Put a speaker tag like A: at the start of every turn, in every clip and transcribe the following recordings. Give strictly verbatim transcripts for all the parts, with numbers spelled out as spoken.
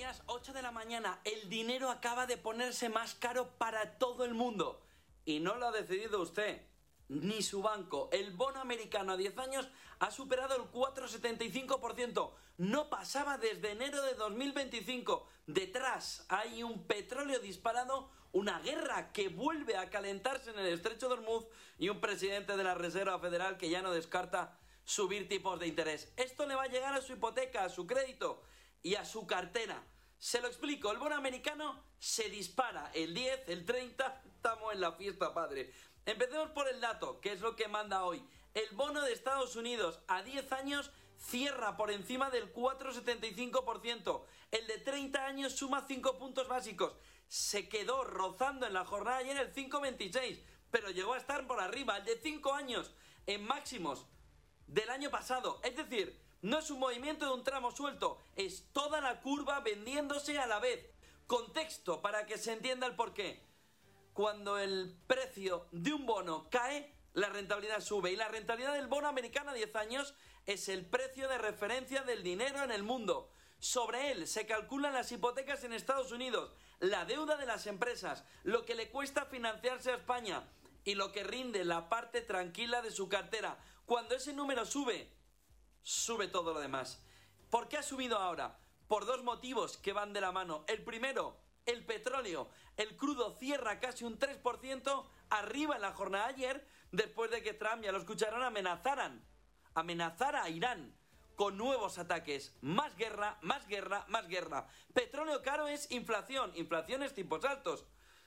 A: días, ocho de la mañana, el dinero acaba de ponerse más caro para todo el mundo. Y no lo ha decidido usted, ni su banco. El bono americano a diez años ha superado el cuatro coma setenta y cinco por ciento. No pasaba desde enero de dos mil veinticinco. Detrás hay un petróleo disparado, una guerra que vuelve a calentarse en el estrecho de Hormuz y un presidente de la Reserva Federal que ya no descarta subir tipos de interés. Esto le va a llegar a su hipoteca, a su crédito y a su cartera. Se lo explico, el bono americano se dispara el diez, el treinta, estamos en la fiesta, padre. Empecemos por el dato, que es lo que manda hoy. El bono de Estados Unidos a diez años cierra por encima del cuatro coma setenta y cinco por ciento. El de treinta años suma cinco puntos básicos. Se quedó rozando en la jornada ayer el cinco coma veintiséis, pero llegó a estar por arriba. El de cinco años en máximos del año pasado. Es decir, no es un movimiento de un tramo suelto, es toda la curva vendiéndose a la vez. Contexto para que se entienda el porqué. Cuando el precio de un bono cae, la rentabilidad sube. Y la rentabilidad del bono americano a diez años es el precio de referencia del dinero en el mundo. Sobre él se calculan las hipotecas en Estados Unidos, la deuda de las empresas, lo que le cuesta financiarse a España y lo que rinde la parte tranquila de su cartera. Cuando ese número sube, sube todo lo demás. ¿Por qué ha subido ahora? Por dos motivos que van de la mano. El primero, el petróleo. El crudo cierra casi un tres por ciento arriba en la jornada de ayer, después de que Trump, ya lo escucharon, amenazaran, amenazara a Irán con nuevos ataques. Más guerra, más guerra, más guerra. Petróleo caro es inflación, inflación es tipos altos.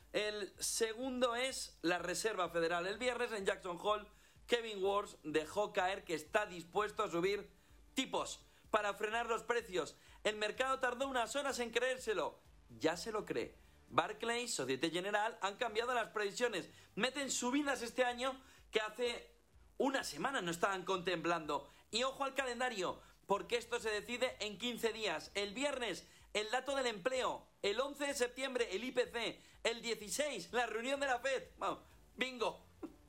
A: El segundo es la Reserva Federal. El viernes en Jackson Hole, Kevin Warsh dejó caer que está dispuesto a subir tipos para frenar los precios. El mercado tardó unas horas en creérselo. Ya se lo cree. Barclays, Societe General han cambiado las previsiones. Meten subidas este año que hace una semana no estaban contemplando. Y ojo al calendario, porque esto se decide en quince días. El viernes, el dato del empleo. El once de septiembre, el I P C. El dieciséis, la reunión de la FED. Vamos, bingo.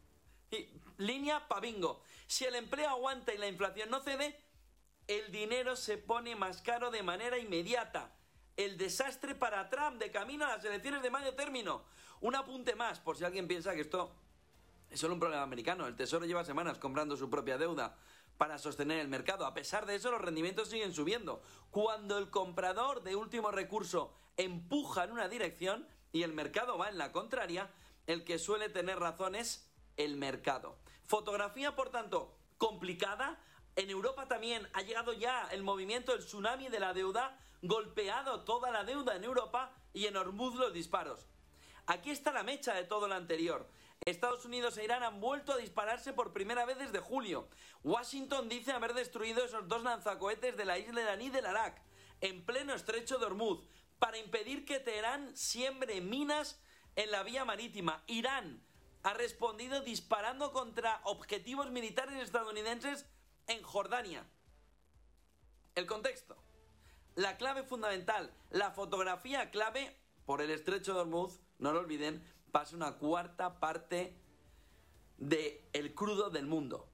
A: Y línea pa' bingo. Si el empleo aguanta y la inflación no cede, el dinero se pone más caro de manera inmediata. El desastre para Trump de camino a las elecciones de medio término. Un apunte más, por si alguien piensa que esto es solo un problema americano. El Tesoro lleva semanas comprando su propia deuda para sostener el mercado. A pesar de eso, los rendimientos siguen subiendo. Cuando el comprador de último recurso empuja en una dirección y el mercado va en la contraria, el que suele tener razón es el mercado. Fotografía, por tanto, complicada. En Europa también ha llegado ya el movimiento del tsunami de la deuda, golpeado toda la deuda en Europa y en Hormuz los disparos. Aquí está la mecha de todo lo anterior. Estados Unidos e Irán han vuelto a dispararse por primera vez desde julio. Washington dice haber destruido esos dos lanzacohetes de la isla iraní del Arak, en pleno estrecho de Hormuz, para impedir que Teherán siembre minas en la vía marítima. Irán ha respondido disparando contra objetivos militares estadounidenses en Jordania. El contexto. La clave fundamental, la fotografía clave, por el estrecho de Hormuz, no lo olviden, pasa una cuarta parte del crudo del mundo.